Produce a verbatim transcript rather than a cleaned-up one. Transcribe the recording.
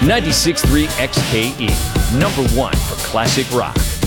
ninety-six point three X K E, number one for classic rock.